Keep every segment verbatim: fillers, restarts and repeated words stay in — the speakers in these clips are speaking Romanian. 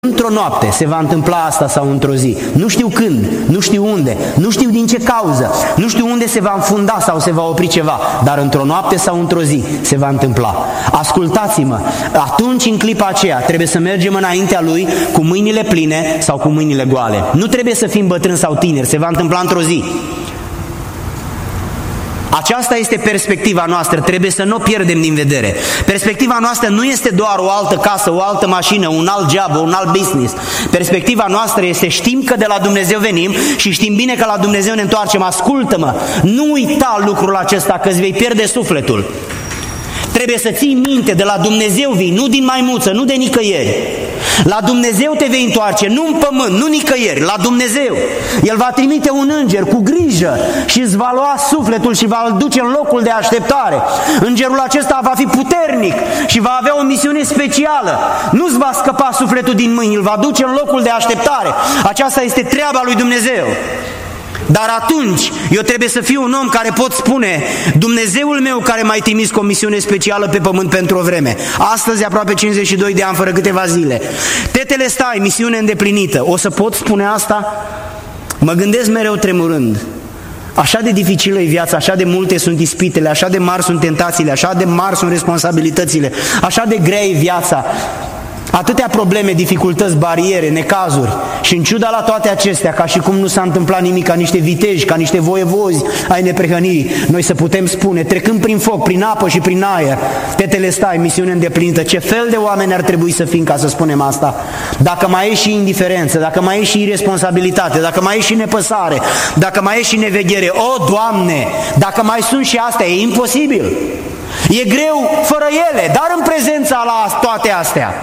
într-o noapte se va întâmpla asta sau într-o zi. Nu știu când, nu știu unde, nu știu din ce cauză, nu știu unde se va înfunda sau se va opri ceva, dar într-o noapte sau într-o zi se va întâmpla. Ascultați-mă, atunci în clipa aceea trebuie să mergem înaintea Lui cu mâinile pline sau cu mâinile goale. Nu trebuie să fim bătrâni sau tineri, se va întâmpla într-o zi. Aceasta este perspectiva noastră, trebuie să nu o pierdem din vedere. Perspectiva noastră nu este doar o altă casă, o altă mașină, un alt job, un alt business. Perspectiva noastră este: știm că de la Dumnezeu venim și știm bine că la Dumnezeu ne întoarcem. Ascultă-mă, nu uita lucrul acesta, că îți vei pierde sufletul. Trebuie să ții minte, de la Dumnezeu vii, nu din maimuță, nu de nicăieri. La Dumnezeu te vei întoarce, nu în pământ, nu nicăieri, la Dumnezeu. El va trimite un înger cu grijă și îți va lua sufletul și va-l duce în locul de așteptare. Îngerul acesta va fi puternic și va avea o misiune specială. Nu-ți va scăpa sufletul din mâini, îl va duce în locul de așteptare. Aceasta este treaba lui Dumnezeu. Dar atunci eu trebuie să fiu un om care pot spune: Dumnezeul meu care m-ai trimis cu o misiune specială pe pământ pentru o vreme. Astăzi, aproape cincizeci și doi de ani, fără câteva zile. Tetele stai, misiune îndeplinită. O să pot spune asta? Mă gândesc mereu tremurând. Așa de dificilă e viața, așa de multe sunt ispitele, așa de mari sunt tentațiile, așa de mari sunt responsabilitățile, așa de grea e viața. Atâtea probleme, dificultăți, bariere, necazuri. Și în ciuda la toate acestea, ca și cum nu s-a întâmplat nimic, ca niște viteji, ca niște voievozi ai neprihănirii, noi să putem spune, trecând prin foc, prin apă și prin aer, tetele stai, misiune îndeplinită. Ce fel de oameni ar trebui să fim ca să spunem asta? Dacă mai e și indiferență, dacă mai e și irresponsabilitate, dacă mai e și nepăsare, dacă mai e și neveghere, o, Doamne, dacă mai sunt și astea, e imposibil. E greu fără ele, dar în prezența la toate astea.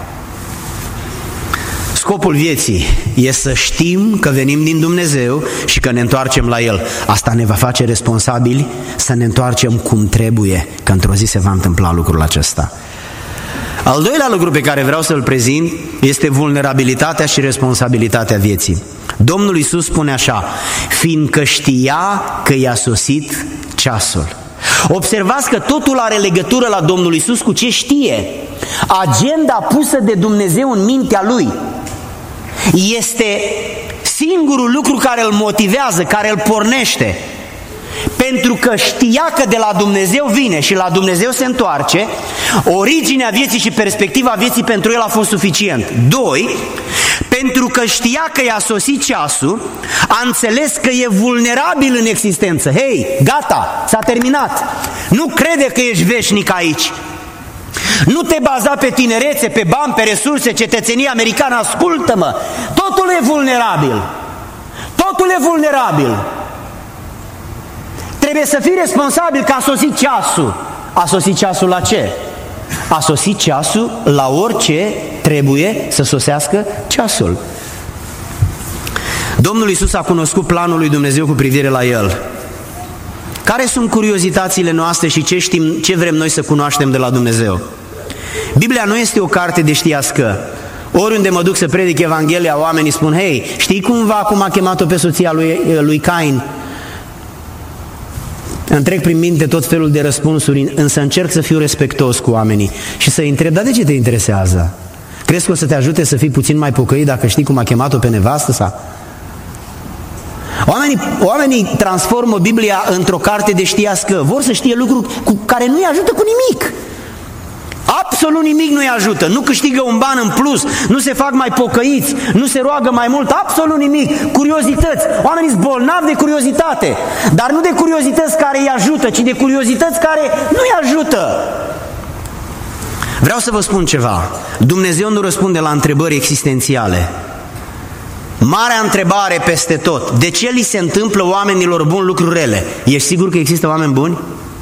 Scopul vieții e să știm că venim din Dumnezeu și că ne întoarcem la El. Asta ne va face responsabili să ne întoarcem cum trebuie, că într-o zi se va întâmpla lucrul acesta. Al doilea lucru pe care vreau să-l prezint este vulnerabilitatea și responsabilitatea vieții. Domnul Iisus spune așa: fiindcă știa că i-a sosit ceasul. Observați că totul are legătură la Domnul Iisus cu ce știe. Agenda pusă de Dumnezeu în mintea Lui este singurul lucru care îl motivează, care îl pornește. Pentru că știa că de la Dumnezeu vine și la Dumnezeu se întoarce, originea vieții și perspectiva vieții pentru el a fost suficient. Doi, pentru că știa că i-a sosit ceasul, a înțeles că e vulnerabil în existență. Hei, gata, s-a terminat. Nu crede că ești veșnic aici. Nu te baza pe tinerețe, pe bani, pe resurse, cetățenie americană. Ascultă-mă, totul e vulnerabil. Totul e vulnerabil. Trebuie să fii responsabil că a sosit ceasul. A sosit ceasul la ce? A sosit ceasul la orice trebuie să sosească ceasul. Domnul Iisus a cunoscut planul lui Dumnezeu cu privire la El. Care sunt curiozitățile noastre și ce știm, ce vrem noi să cunoaștem de la Dumnezeu? Biblia nu este o carte de știască. Oriunde mă duc să predic Evanghelia, oamenii spun: hei, știi cumva cum a chemat-o pe soția lui, lui Cain? Îmi trec prin minte tot felul de răspunsuri, însă încerc să fiu respectuos cu oamenii și să-i întreb: dar de ce te interesează? Crezi că o să te ajute să fii puțin mai pocăit dacă știi cum a chemat-o pe nevastă sa? Oamenii, oamenii transformă Biblia într-o carte de știască. Vor să știe lucruri cu care nu-i ajută cu nimic. Absolut nimic nu-i ajută. Nu câștigă un ban în plus, nu se fac mai pocăiți, nu se roagă mai mult, absolut nimic. Curiozități. Oamenii sunt bolnavi de curiozitate, dar nu de curiozități care îi ajută, ci de curiozități care nu-i ajută. Vreau să vă spun ceva. Dumnezeu nu răspunde la întrebări existențiale. Marea întrebare peste tot: de ce li se întâmplă oamenilor buni lucruri rele? Ești sigur că există oameni buni?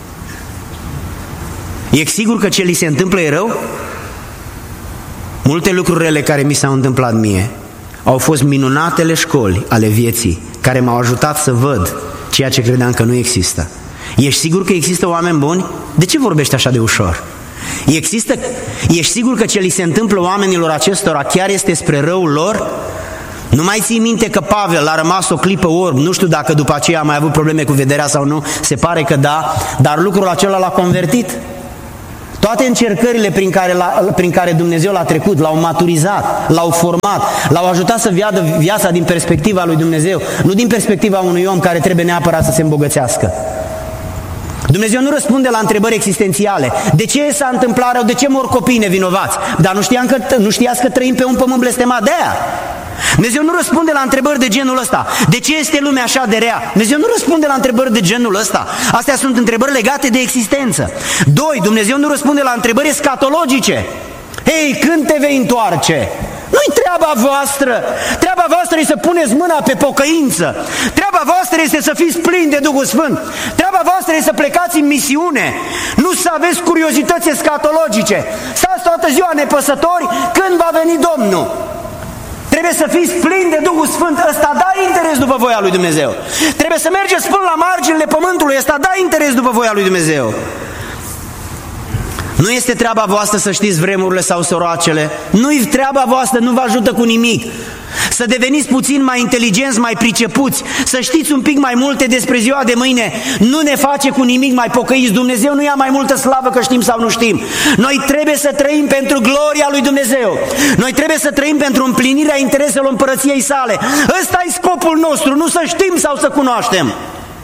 Ești sigur că ce li se întâmplă e rău? Multe lucruri rele care mi s-au întâmplat mie au fost minunatele școli ale vieții, care m-au ajutat să văd ceea ce credeam că nu există. Ești sigur că există oameni buni? De ce vorbești așa de ușor? Există, ești sigur că ce li se întâmplă oamenilor acestora chiar este spre răul lor? Nu mai ții minte că Pavel a rămas o clipă orb, nu știu dacă după aceea a mai avut probleme cu vederea sau nu, se pare că da, dar lucrul acela l-a convertit. Toate încercările prin care, la, prin care Dumnezeu l-a trecut, l-au maturizat, l-au format, l-au ajutat să viadă viața din perspectiva lui Dumnezeu, nu din perspectiva unui om care trebuie neapărat să se îmbogățească. Dumnezeu nu răspunde la întrebări existențiale. De ce s-a întâmplat rău? De ce mor copiii nevinovați? Dar nu, știam că, nu știați că trăim pe un pământ blestemat de aia. Dumnezeu nu răspunde la întrebări de genul ăsta. De ce este lumea așa de rea? Dumnezeu nu răspunde la întrebări de genul ăsta. Astea sunt întrebări legate de existență. Doi, Dumnezeu nu răspunde la întrebări escatologice. Hei, când te vei întoarce? Nu-i treaba voastră. Treaba voastră este să puneți mâna pe pocăință. Treaba voastră este să fiți plini de Duhul Sfânt. Treaba voastră este să plecați în misiune. Nu să aveți curiozități escatologice. Stați toată ziua nepăsători când va veni Domnul. Trebuie să fiți plini de Duhul Sfânt. Ăsta da interes după voia lui Dumnezeu. Trebuie să mergeți până la marginile pământului. Ăsta da interes după voia lui Dumnezeu. Nu este treaba voastră să știți vremurile sau soroacele. Nu-i treaba voastră, nu vă ajută cu nimic. Să deveniți puțin mai inteligenți, mai pricepuți, să știți un pic mai multe despre ziua de mâine, nu ne face cu nimic mai pocăiți. Dumnezeu nu ia mai multă slavă că știm sau nu știm. Noi trebuie să trăim pentru gloria lui Dumnezeu. Noi trebuie să trăim pentru împlinirea intereselor împărăției sale. Ăsta e scopul nostru, nu să știm sau să cunoaștem.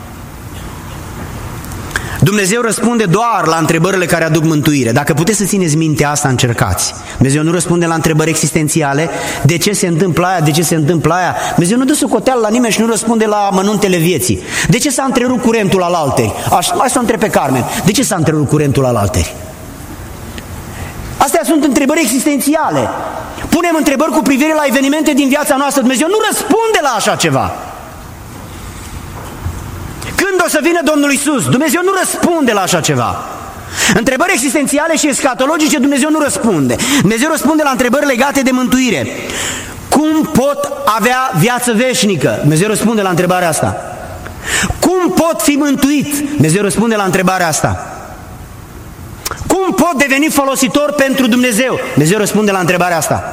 Dumnezeu răspunde doar la întrebările care aduc mântuire. Dacă puteți să țineți minte asta, încercați. Dumnezeu nu răspunde la întrebări existențiale. De ce se întâmplă aia? De ce se întâmplă aia? Dumnezeu nu dă socoteală la nimeni și nu răspunde la amănuntele vieții. De ce s-a întrerupt curentul al alteri? Aș, hai să o întreb pe Carmen. De ce s-a întrerupt curentul al alteri? Astea sunt întrebări existențiale. Punem întrebări cu privire la evenimente din viața noastră. Dumnezeu nu răspunde la așa ceva. Când o să vină Domnul Iisus? Dumnezeu nu răspunde la așa ceva. Întrebări existențiale și escatologice Dumnezeu nu răspunde. Dumnezeu răspunde la întrebări legate de mântuire. Cum pot avea viață veșnică? Dumnezeu răspunde la întrebarea asta. Cum pot fi mântuit? Dumnezeu răspunde la întrebarea asta. Cum pot deveni folositor pentru Dumnezeu? Dumnezeu răspunde la întrebarea asta.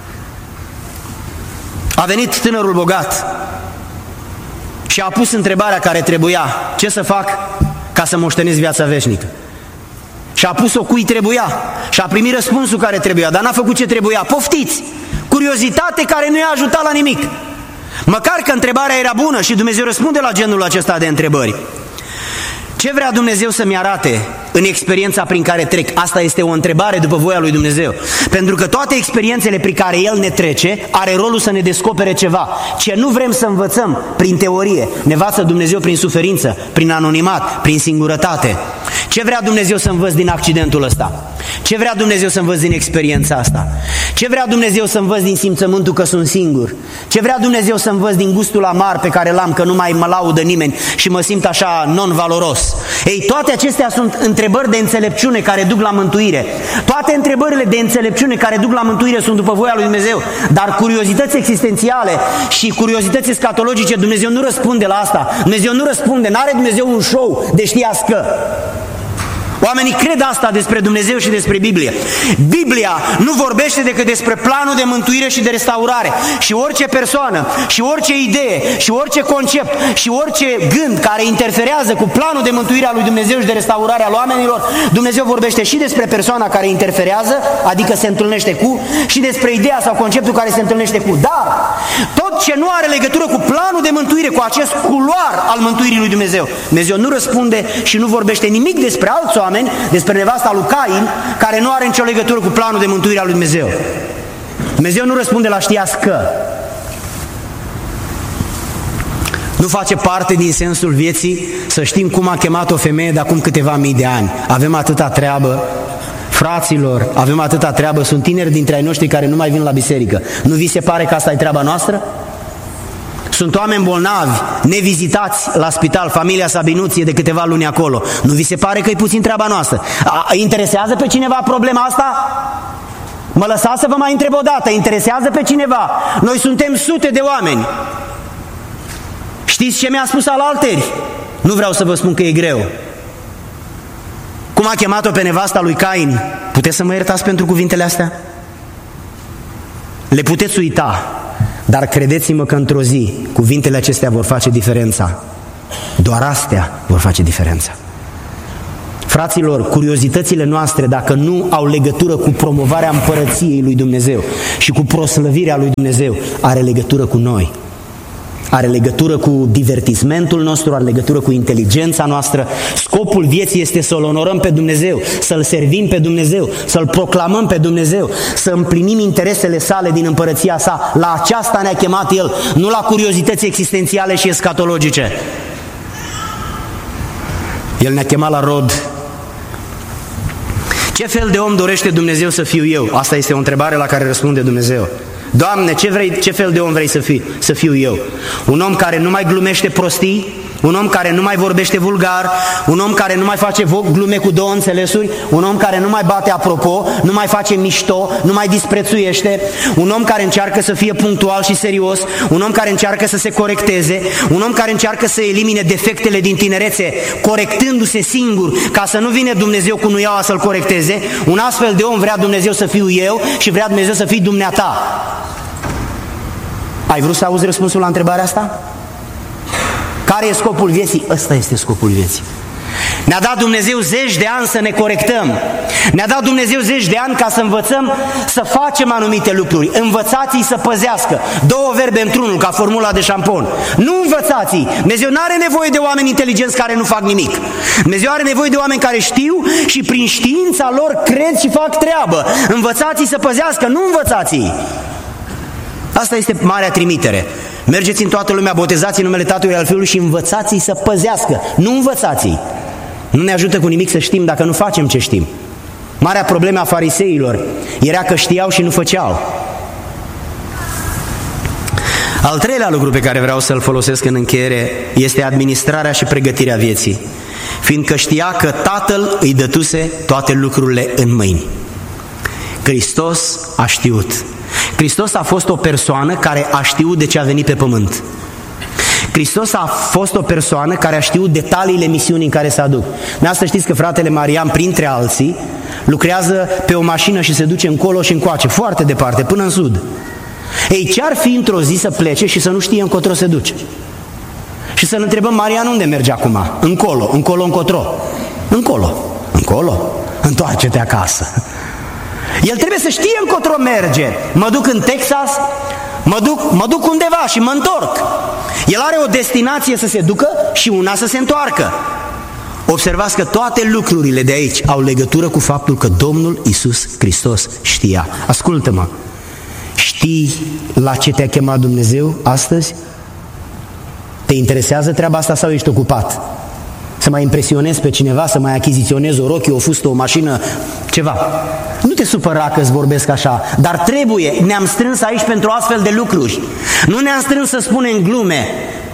A venit tânărul bogat și a pus întrebarea care trebuia: ce să fac ca să moștenesc viața veșnică? Și a pus-o cui trebuia și a primit răspunsul care trebuia, dar n-a făcut ce trebuia. Poftiți! Curiozitate care nu i-a ajutat la nimic. Măcar că întrebarea era bună și Dumnezeu răspunde la genul acesta de întrebări. Ce vrea Dumnezeu să-mi arate în experiența prin care trec? Asta este o întrebare după voia lui Dumnezeu. Pentru că toate experiențele prin care El ne trece are rolul să ne descopere ceva. Ce nu vrem să învățăm prin teorie, ne învață Dumnezeu prin suferință, prin anonimat, prin singurătate. Ce vrea Dumnezeu să învăț din accidentul ăsta? Ce vrea Dumnezeu să învăț din experiența asta? Ce vrea Dumnezeu să învăț din simțământul că sunt singur? Ce vrea Dumnezeu să învăț din gustul amar pe care l-am, că nu mai mă laudă nimeni și mă simt așa non-valoros? Ei, toate acestea sunt întrebări de înțelepciune care duc la mântuire. Toate întrebările de înțelepciune care duc la mântuire sunt după voia lui Dumnezeu. Dar curiozități existențiale și curiozități escatologice, Dumnezeu nu răspunde la asta. Dumnezeu nu răspunde, n-are Dumnezeu un show de știați că. Oamenii cred asta despre Dumnezeu și despre Biblie. Biblia nu vorbește decât despre planul de mântuire și de restaurare. Și orice persoană, și orice idee, și orice concept, și orice gând care interferează cu planul de mântuire a lui Dumnezeu și de restaurare a oamenilor, Dumnezeu vorbește și despre persoana care interferează, adică se întâlnește cu, și despre ideea sau conceptul care se întâlnește cu. Dar tot ce nu are legătură cu planul de mântuire, cu acest culoar al mântuirii lui Dumnezeu, Dumnezeu nu răspunde și nu vorbește nimic despre alți oameni, despre nevasta lui Cain, care nu are nicio legătură cu planul de mântuire al lui Dumnezeu. Dumnezeu nu răspunde la știați că. Nu face parte din sensul vieții să știm cum a chemat o femeie de acum câteva mii de ani. Avem atâta treabă, fraților, avem atâta treabă, sunt tineri dintre ai noștri care nu mai vin la biserică. Nu vi se pare că asta e treaba noastră? Sunt oameni bolnavi, nevizitați la spital, familia Sabinuție de câteva luni acolo. Nu vi se pare că e puțin treaba noastră? A, interesează pe cineva problema asta? Mă lăsați să vă mai întreb o dată, interesează pe cineva? Noi suntem sute de oameni. Știți ce mi-a spus alalteri? Nu vreau să vă spun că e greu. Cum a chemat-o pe nevasta lui Cain? Puteți să mă iertați pentru cuvintele astea? Le puteți uita. Dar credeți-mă că într-o zi cuvintele acestea vor face diferența. Doar astea vor face diferența. Fraților, curiozitățile noastre, dacă nu au legătură cu promovarea împărăției lui Dumnezeu și cu proslăvirea lui Dumnezeu, are legătură cu noi. Are legătură cu divertismentul nostru, are legătură cu inteligența noastră. Scopul vieții este să-L onorăm pe Dumnezeu, să-L servim pe Dumnezeu, să-L proclamăm pe Dumnezeu, să împlinim interesele sale din împărăția sa. La aceasta ne-a chemat El, nu la curiozități existențiale și escatologice. El ne-a chemat la rod. Ce fel de om dorește Dumnezeu să fiu eu? Asta este o întrebare la care răspunde Dumnezeu. Doamne, ce, vrei, ce fel de om vrei să, fii, să fiu eu? Un om care nu mai glumește prostii? Un om care nu mai vorbește vulgar? Un om care nu mai face glume cu două înțelesuri? Un om care nu mai bate apropo? Nu mai face mișto? Nu mai disprețuiește? Un om care încearcă să fie punctual și serios? Un om care încearcă să se corecteze? Un om care încearcă să elimine defectele din tinerețe, corectându-se singur, ca să nu vine Dumnezeu cu nuiaua să-l corecteze? Un astfel de om vrea Dumnezeu să fiu eu și vrea Dumnezeu să fii dumneata. Ai vrut să auzi răspunsul la întrebarea asta? Care e scopul vieții? Ăsta este scopul vieții. Ne-a dat Dumnezeu zeci de ani să ne corectăm. Ne-a dat Dumnezeu zeci de ani ca să învățăm să facem anumite lucruri. Învățați-i să păzească. Două verbe într-unul, ca formula de șampon. Nu învățați-i. Dumnezeu nu are nevoie de oameni inteligenți care nu fac nimic. Dumnezeu are nevoie de oameni care știu și prin știința lor cred și fac treabă. Învățați-i să păzească, nu învățați-i. Asta este marea trimitere. Mergeți în toată lumea, botezați în numele Tatălui, al Fiului și învățați-i să păzească. Nu învățați-i. Nu ne ajută cu nimic să știm dacă nu facem ce știm. Marea problemă a fariseilor era că știau și nu făceau. Al treilea lucru pe care vreau să-l folosesc în încheiere este administrarea și pregătirea vieții. Fiindcă știa că Tatăl îi dătuse toate lucrurile în mâini. Hristos a știut. Hristos a fost o persoană care a știut de ce a venit pe pământ. Hristos a fost o persoană care a știut detaliile misiunii în care se aduc. Dumneavoastră știți că fratele Marian, printre alții, lucrează pe o mașină și se duce încolo și încoace, foarte departe, până în sud. Ei, ce-ar fi într-o zi să plece și să nu știe încotro se duce? Și să-l întrebăm, Marian, unde merge acum? Încolo, încolo, încotro. Încolo, încolo, întoarce-te acasă. El trebuie să știe încotro merge. Mă duc în Texas, mă duc, mă duc undeva și mă întorc. El are o destinație să se ducă și una să se întoarcă. Observați că toate lucrurile de aici au legătură cu faptul că Domnul Iisus Hristos știa. Ascultă-mă, știi la ce te-a chemat Dumnezeu astăzi? Te interesează treaba asta sau ești ocupat? Să mai impresionezi pe cineva, să mai achiziționezi o rochie, o fustă, o mașină, ceva. Nu te supăra că îți vorbesc așa, dar trebuie, ne-am strâns aici pentru astfel de lucruri. Nu ne-am strâns să spunem glume.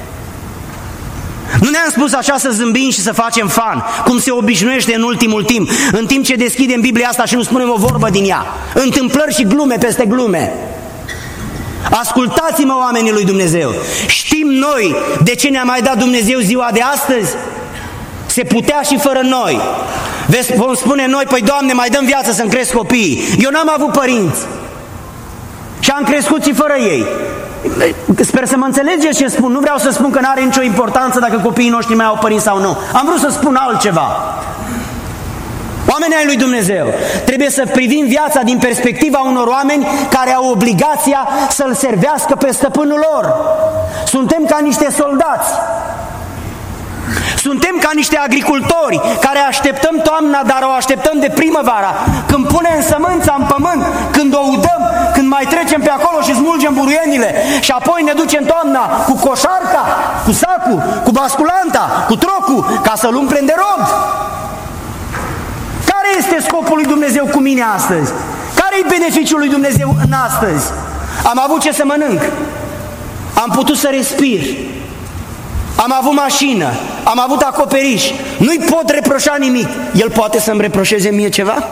Nu ne-am spus așa să zâmbim și să facem fan, cum se obișnuiește în ultimul timp, în timp ce deschidem Biblia asta și nu spunem o vorbă din ea. Întâmplări și glume peste glume. Ascultați-mă, oamenii lui Dumnezeu. Știm noi de ce ne-a mai dat Dumnezeu ziua de astăzi? Se putea și fără noi. Vezi, vom spune noi, păi Doamne, mai dăm viață să-mi cresc copiii. Eu n-am avut părinți și am crescut și fără ei. Sper să mă înțelegeți ce spun. Nu vreau să spun că n-are nicio importanță dacă copiii noștri mai au părinți sau nu. Am vrut să spun altceva. Oamenii ai lui Dumnezeu, trebuie să privim viața din perspectiva unor oameni care au obligația să-L servească pe stăpânul lor. Suntem ca niște soldați. Suntem ca niște agricultori care așteptăm toamna, dar o așteptăm de primăvara, când punem sămânța în pământ, când o udăm, când mai trecem pe acolo și smulgem buruienile și apoi ne ducem toamna cu coșarca, cu sacul, cu basculanta, cu trocul, ca să-l umplem de rod. Care este scopul lui Dumnezeu cu mine astăzi? Care-i beneficiul lui Dumnezeu în astăzi? Am avut ce să mănânc, am putut să respir, am avut mașină, am avut acoperiș, nu-i pot reproșa nimic. El poate să-mi reproșeze mie ceva?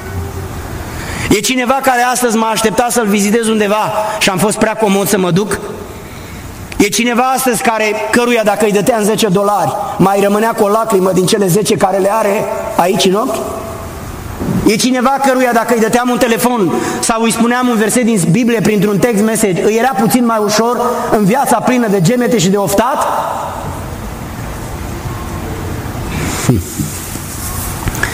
E cineva care astăzi m-a așteptat să-l vizitez undeva și am fost prea comod să mă duc? E cineva astăzi care, căruia dacă îi dăteam zece dolari, mai rămânea cu o lacrimă din cele zece care le are aici în ochi? E cineva căruia dacă îi dăteam un telefon sau îi spuneam un verset din Biblie printr-un text message, îi era puțin mai ușor în viața plină de gemete și de oftat? Hm.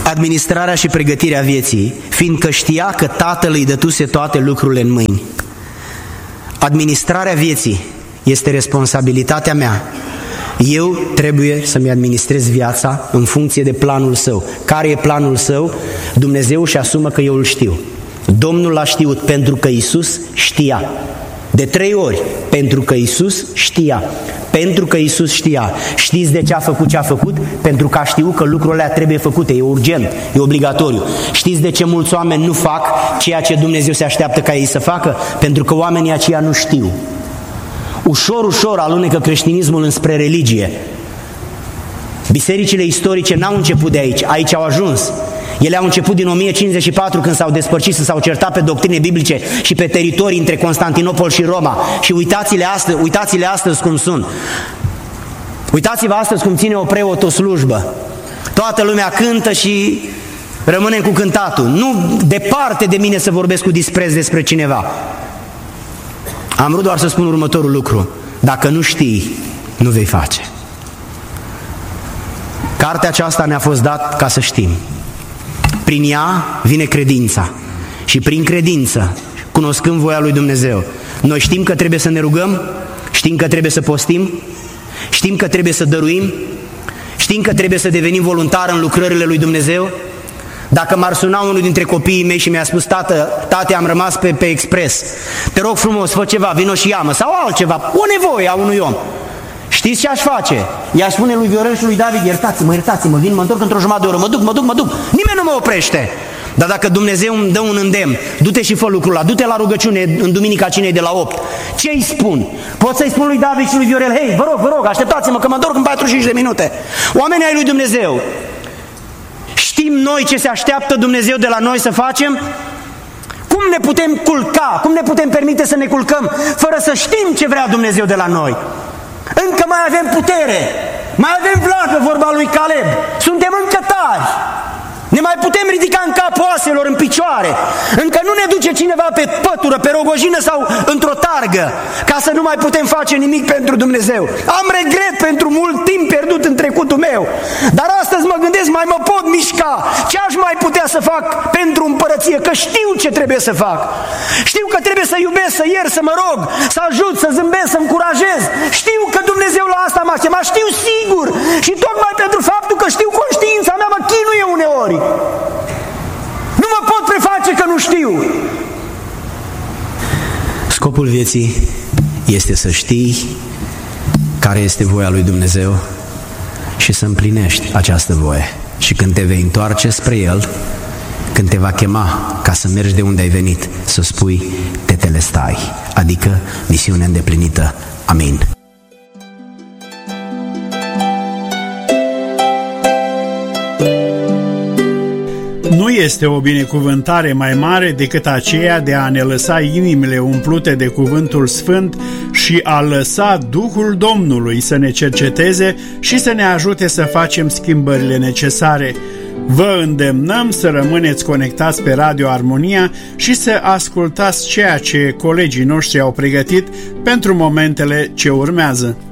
administrarea și pregătirea vieții, fiindcă știa că Tatăl îi dătuse toate lucrurile în mâini. Administrarea vieții este responsabilitatea mea. Eu trebuie să-mi administrez viața în funcție de planul Său. Care e planul Său? Dumnezeu își asumă că eu îl știu. Domnul l-a știut pentru că Iisus știa. De trei ori, pentru că Iisus știa. Pentru că Iisus știa. Știți de ce a făcut ce a făcut? Pentru că a știut că lucrurile alea trebuie făcute, e urgent, e obligatoriu. Știți de ce mulți oameni nu fac ceea ce Dumnezeu se așteaptă ca ei să facă? Pentru că oamenii aceia nu știu. Ușor, ușor alunecă creștinismul înspre religie. Bisericile istorice n-au început de aici, aici au ajuns. Ele au început din o mie cincizeci și patru, când s-au despărțit, să s-au certat pe doctrine biblice și pe teritorii între Constantinopol și Roma. Și uitați-le astăzi, uitați-le astăzi cum sunt. Uitați-vă astăzi cum ține o preot o slujbă. Toată lumea cântă și rămânem cu cântatul. Nu departe de mine să vorbesc cu dispreț despre cineva. Am vrut doar să spun următorul lucru. Dacă nu știi, nu vei face. Cartea aceasta ne-a fost dat ca să știm. Prin ea vine credința. Și prin credință, cunoscând voia lui Dumnezeu, noi știm că trebuie să ne rugăm, știm că trebuie să postim, știm că trebuie să dăruim, știm că trebuie să devenim voluntari în lucrările lui Dumnezeu. Dacă m-ar suna unul dintre copiii mei și mi-a spus: tată, tate, am rămas pe, pe expres, te rog frumos, fă ceva, vino și ia-mă, sau altceva, o nevoie a unui om. Știți ce aș face? I-aș spune lui Viorel și lui David: iertați-mă, iertați-mă, vin, mă întorc într-o jumătate de oră, mă duc, mă duc, mă duc, nimeni nu mă oprește. Dar dacă Dumnezeu îmi dă un îndemn, du-te și fă lucrul ăla, du-te la rugăciune în duminica cinei de la opt, ce îi spun? Pot să-i spun lui David și lui Viorel: hei, vă rog, vă rog, așteptați-mă că mă întorc în patruzeci și cinci de minute. Oamenii ai lui Dumnezeu, știm noi ce se așteaptă Dumnezeu de la noi să facem? Cum ne putem culca, cum ne putem permite să ne culcăm fără să știm ce vrea Dumnezeu de la noi? Încă mai avem putere, mai avem vlagă, vorba lui Caleb, suntem încă tari, ne mai putem ridica în capul oaselor, în picioare, încă nu ne duce cineva pe pătură, pe rogojină sau într-o targă, ca să nu mai putem face nimic pentru Dumnezeu. Am regret pentru mult timp pierdut în trecutul meu, dar astăzi mă gândesc: mai mă pot mișca, ce aș mai putea să fac pentru împărăție, că știu ce trebuie să fac, știu că trebuie să iubesc, să iert, să mă rog, să ajut, să zâmbesc, să încurajez, știu că Dumnezeu la asta m-a chemat, știu sigur, și tocmai pentru faptul că știu, conștiința mea mă chinuie uneori. Nu mă pot preface că nu știu. Scopul vieții este să știi care este voia lui Dumnezeu și să împlinești această voie. Și când te vei întoarce spre El, când te va chema ca să mergi de unde ai venit, să spui: tetelestai, adică misiune îndeplinită. Amin. Nu este o binecuvântare mai mare decât aceea de a ne lăsa inimile umplute de cuvântul sfânt și a lăsa Duhul Domnului să ne cerceteze și să ne ajute să facem schimbările necesare. Vă îndemnăm să rămâneți conectați pe Radio Armonia și să ascultați ceea ce colegii noștri au pregătit pentru momentele ce urmează.